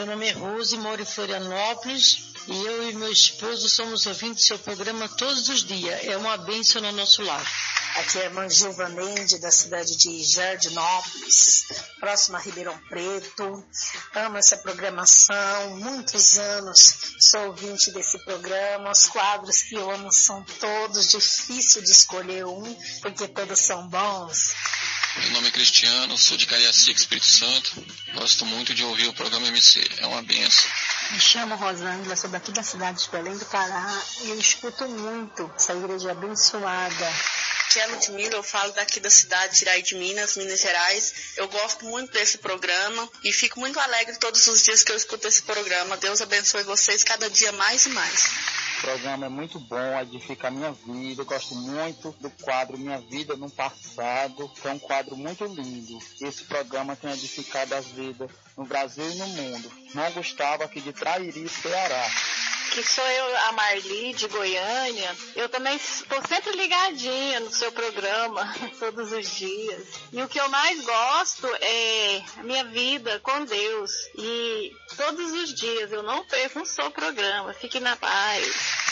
Meu nome é Rose, moro em Florianópolis e eu e meu esposo somos ouvintes do seu programa todos os dias. É uma bênção no nosso lar. Aqui é a irmã Gilva Mendes, da cidade de Jardinópolis, próxima a Ribeirão Preto. Amo essa programação, muitos anos sou ouvinte desse programa. Os quadros que eu amo são todos, difícil de escolher um, porque todos são bons. Meu nome é Cristiano, sou de Cariacica, Espírito Santo. Gosto muito de ouvir o programa MC, é uma benção. Me chamo Rosângela, sou daqui da cidade de Belém do Pará e eu escuto muito essa igreja abençoada. Aqui é a Ludmila, eu falo daqui da cidade de Iraí de Minas, Minas Gerais. Eu gosto muito desse programa e fico muito alegre todos os dias que eu escuto esse programa. Deus abençoe vocês cada dia mais e mais. O programa é muito bom, edifica a minha vida. Eu gosto muito do quadro Minha Vida no Passado, que é um quadro muito lindo. Esse programa tem edificado as vidas no Brasil e no mundo. Não Gustavo, aqui de Trairi, Ceará. Que sou eu, a Marli, de Goiânia. Eu também estou sempre ligadinha no seu programa, todos os dias. E o que eu mais gosto é a minha vida com Deus. E todos os dias eu não perco um só programa. Fique na paz.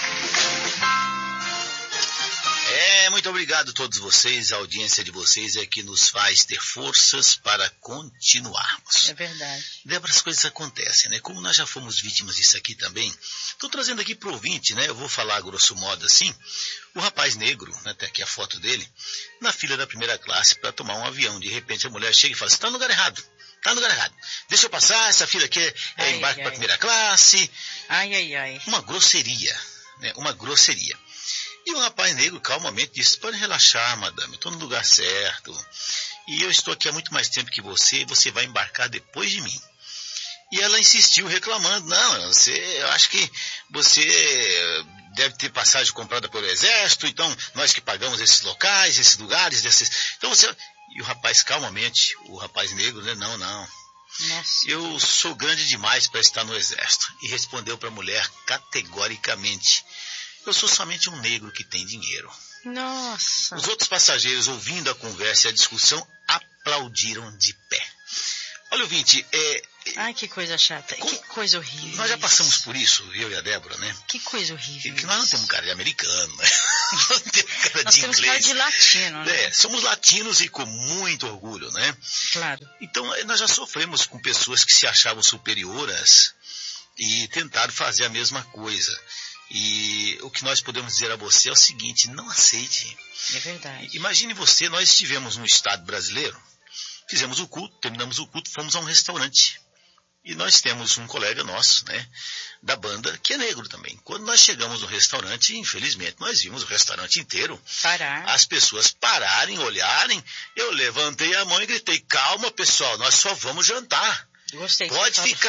Muito obrigado a todos vocês. A audiência de vocês é que nos faz ter forças para continuarmos. É verdade. Débora, as coisas acontecem, né? Como nós já fomos vítimas disso aqui também, estou trazendo aqui para o ouvinte, né? Eu vou falar grosso modo assim. O rapaz negro, né? Tem aqui a foto dele, na fila da primeira classe para tomar um avião. De repente a mulher chega e fala, você está no lugar errado. Tá no lugar errado. Deixa eu passar, essa fila aqui é embarque para primeira classe. Uma grosseria, né? Uma grosseria. E o rapaz negro calmamente disse, pode relaxar, madame, eu estou no lugar certo. E eu estou aqui há muito mais tempo que você vai embarcar depois de mim. E ela insistiu reclamando, não, eu acho que você deve ter passagem comprada pelo exército, então nós que pagamos esses locais, esses lugares, então você... E o rapaz calmamente, o rapaz negro, né, não. Nossa. Eu sou grande demais para estar no exército. E respondeu para a mulher categoricamente, eu sou somente um negro que tem dinheiro. Nossa. Os outros passageiros, ouvindo a conversa e a discussão, aplaudiram de pé. Olha, ouvinte, Ai, que coisa chata, que coisa horrível. Nós já passamos por isso, eu e a Débora, né? Que coisa horrível. Que nós não temos cara de americano, né? Nós não temos cara nós de temos inglês. cara de latino, né? Somos latinos e com muito orgulho, né? Claro. Então, nós já sofremos com pessoas que se achavam superioras e tentaram fazer a mesma coisa. E o que nós podemos dizer a você é o seguinte, não aceite. É verdade. Imagine você, nós estivemos no estado brasileiro, fizemos o culto, terminamos o culto, fomos a um restaurante. E nós temos um colega nosso, né, da banda, que é negro também. Quando nós chegamos no restaurante, infelizmente, nós vimos o restaurante inteiro. Parar. As pessoas pararem, olharem. Eu levantei a mão e gritei, calma pessoal, nós só vamos jantar. Gostei. Pode ficar